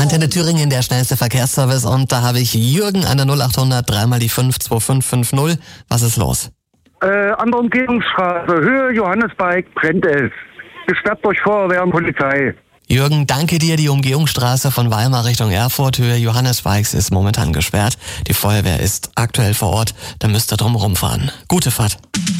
Antenne Thüringen, der schnellste Verkehrsservice, und da habe ich Jürgen an der 0800 3 mal die 5 2550. Was ist los? An der Umgehungsstraße, Höhe Johannesberg, brennt es. Gesperrt durch Feuerwehr und Polizei. Jürgen, danke dir. Die Umgehungsstraße von Weimar Richtung Erfurt, Höhe Johannesbergs, ist momentan gesperrt. Die Feuerwehr ist aktuell vor Ort, da müsst ihr drum rumfahren. Gute Fahrt.